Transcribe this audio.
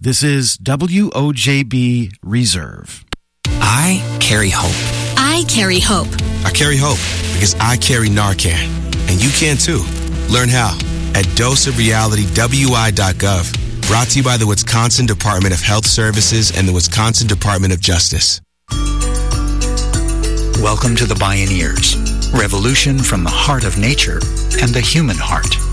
This is WOJB Reserve. I carry hope. I carry hope. I carry hope because I carry Narcan. And you can too. Learn how at doseofrealitywi.gov. Brought to you by the Wisconsin Department of Health Services and the Wisconsin Department of Justice. Welcome to the Bioneers. Revolution from the heart of nature and the human heart.